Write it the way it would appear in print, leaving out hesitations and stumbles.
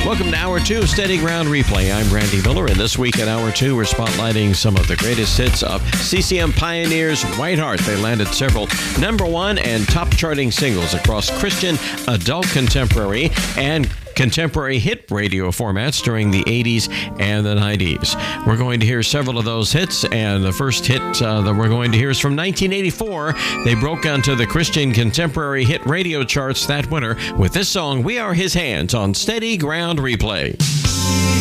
Welcome to Hour 2 of Steady Ground Replay. I'm Randy Miller, and this week at Hour 2, we're spotlighting some of the greatest hits of CCM pioneers White Heart. They landed several #1 and top charting singles across Christian, adult contemporary, and contemporary hit radio formats during the 80s and the 90s. We're going to hear several of those hits, and the first hit that we're going to hear is from 1984. They broke onto the Christian contemporary hit radio charts that winter with this song, We Are His Hands, on Steady Ground Replay.